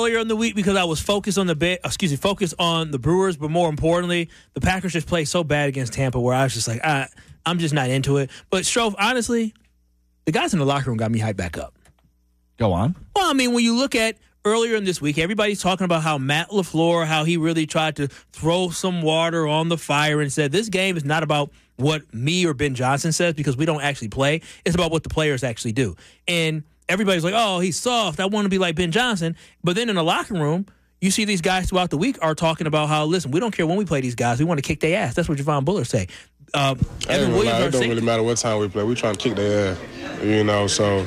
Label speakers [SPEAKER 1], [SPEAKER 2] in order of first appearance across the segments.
[SPEAKER 1] earlier in the week because I was focused on focused on the Brewers, but more importantly, the Packers just played so bad against Tampa where I was just like, I'm just not into it. But Strofe, honestly, the guys in the locker room got me hyped back up.
[SPEAKER 2] Go on.
[SPEAKER 1] Well, I mean, when you look at earlier in this week, everybody's talking about how Matt LaFleur, how he really tried to throw some water on the fire and said this game is not about what me or Ben Johnson says because we don't actually play. It's about what the players actually do. And everybody's like, oh, he's soft. I want to be like Ben Johnson. But then in the locker room, you see these guys throughout the week are talking about how, listen, we don't care when we play these guys. We want to kick their ass. That's what Javon Bullard say. Evan Williams.
[SPEAKER 3] It don't really matter what time we play. We're trying to kick their ass, So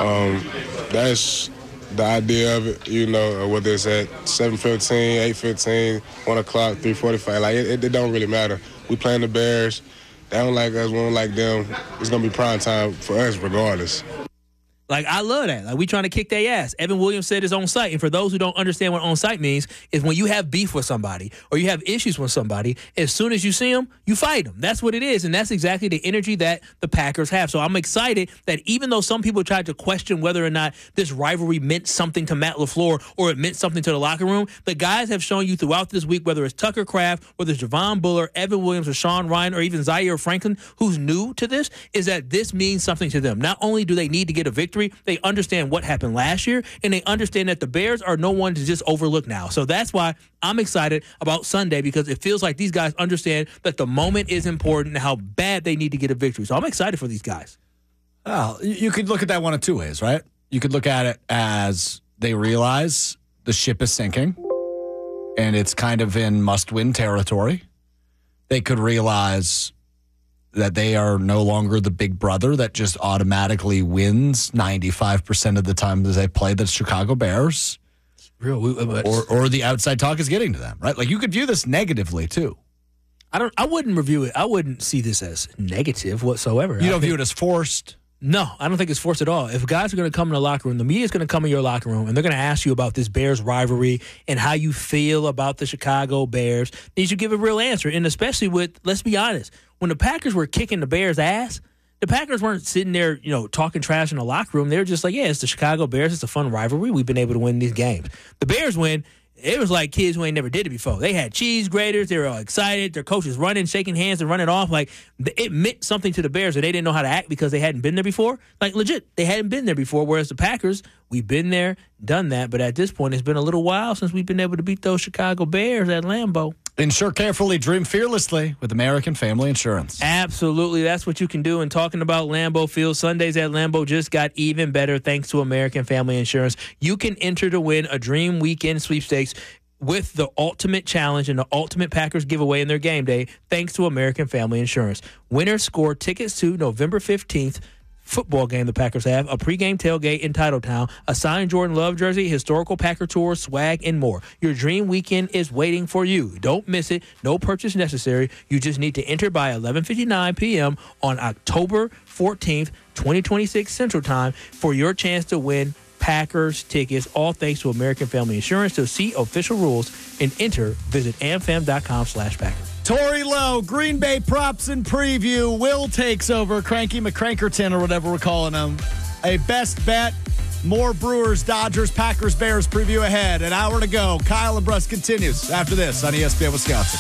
[SPEAKER 3] that's the idea of it, whether it's at 7:15, 8:15, 1 o'clock, 3:45. Like, it don't really matter. We playing the Bears. They don't like us. We don't like them. It's going to be prime time for us regardless.
[SPEAKER 1] Like, I love that. Like, we trying to kick their ass. Evan Williams said it's on site. And for those who don't understand what on site means, is when you have beef with somebody or you have issues with somebody, as soon as you see them, you fight them. That's what it is. And that's exactly the energy that the Packers have. So I'm excited that even though some people tried to question whether or not this rivalry meant something to Matt LaFleur or it meant something to the locker room, the guys have shown you throughout this week, whether it's Tucker Kraft, whether it's Javon Bullard, Evan Williams, or Sean Ryan, or even Zaire Franklin, who's new to this, is that this means something to them. Not only do they need to get a victory, they understand what happened last year, and they understand that the Bears are no one to just overlook now. So that's why I'm excited about Sunday, because it feels like these guys understand that the moment is important and how bad they need to get a victory. So I'm excited for these guys.
[SPEAKER 2] Well, you could look at that one of two ways, right? You could look at it as they realize the ship is sinking, and it's kind of in must-win territory. They could realize that they are no longer the big brother that just automatically wins 95% of the time that they play the Chicago Bears. Or the outside talk is getting to them, right? Like, you could view this negatively, too.
[SPEAKER 1] I wouldn't review it. I wouldn't see this as negative whatsoever.
[SPEAKER 2] You don't view it as forced?
[SPEAKER 1] No, I don't think it's forced at all. If guys are going to come in the locker room, the media is going to come in your locker room, and they're going to ask you about this Bears rivalry and how you feel about the Chicago Bears, then you should give a real answer. And especially with, let's be honest, when the Packers were kicking the Bears' ass, the Packers weren't sitting there, talking trash in the locker room. They were just like, yeah, it's the Chicago Bears. It's a fun rivalry. We've been able to win these games. The Bears win. It was like kids who ain't never did it before. They had cheese graters. They were all excited. Their coach was running, shaking hands, and running off. Like, it meant something to the Bears, and they didn't know how to act because they hadn't been there before. Like, legit, they hadn't been there before, whereas the Packers, we've been there, done that. But at this point, it's been a little while since we've been able to beat those Chicago Bears at Lambeau.
[SPEAKER 2] Insure carefully, dream fearlessly with American Family Insurance.
[SPEAKER 1] Absolutely. That's what you can do. And talking about Lambeau Field, Sundays at Lambeau just got even better thanks to American Family Insurance. You can enter to win a Dream Weekend sweepstakes with the Ultimate Challenge and the Ultimate Packers giveaway in their game day, thanks to American Family Insurance. Winners score tickets to November 15th football game the Packers have, a pregame tailgate in Titletown, a signed Jordan Love jersey, historical Packer tour, swag, and more. Your dream weekend is waiting for you. Don't miss it. No purchase necessary. You just need to enter by 11:59 p.m. on October 14th, 2026 Central Time for your chance to win Packers tickets, all thanks to American Family Insurance. To see official rules and enter, visit amfam.com/Packers.
[SPEAKER 2] Tori Lowe, Green Bay props and preview. Will takes over. Cranky McCrankerton, or whatever we're calling him. A best bet. More Brewers, Dodgers, Packers, Bears preview ahead. An hour to go. Kyle and Brust continues after this on ESPN Wisconsin.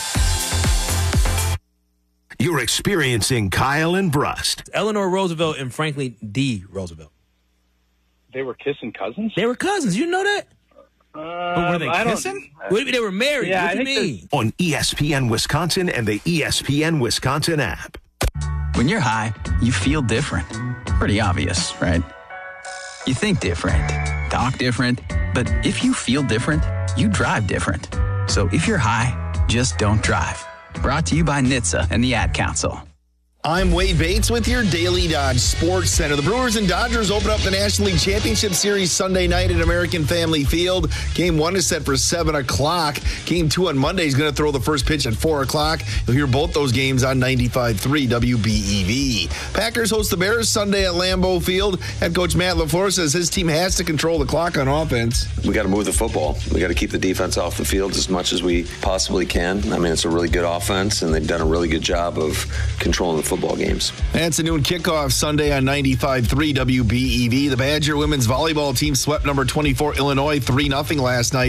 [SPEAKER 4] You're experiencing Kyle and Brust.
[SPEAKER 1] Eleanor Roosevelt and Franklin D. Roosevelt.
[SPEAKER 5] They were kissing cousins?
[SPEAKER 1] They were cousins. You know that?
[SPEAKER 2] But were they kissing?
[SPEAKER 1] They were married.
[SPEAKER 5] Yeah,
[SPEAKER 1] what do you mean?
[SPEAKER 4] On ESPN Wisconsin and the ESPN Wisconsin app.
[SPEAKER 6] When you're high, you feel different. Pretty obvious, right? You think different, talk different, but if you feel different, you drive different. So if you're high, just don't drive. Brought to you by NHTSA and the Ad Council.
[SPEAKER 7] I'm Wade Bates with your Daily Dodge Sports Center. The Brewers and Dodgers open up the National League Championship Series Sunday night at American Family Field. Game 1 is set for 7 o'clock. Game 2 on Monday is going to throw the first pitch at 4 o'clock. You'll hear both those games on 95.3 WBEV. Packers host the Bears Sunday at Lambeau Field. Head coach Matt LaFleur says his team has to control the clock on offense.
[SPEAKER 8] We got to move the football. We got to keep the defense off the field as much as we possibly can. I mean, it's a really good offense, and they've done a really good job of controlling the football games.
[SPEAKER 7] That's a noon kickoff Sunday on 95.3 WBEV. The Badger women's volleyball team swept number 24 Illinois 3-0 last night.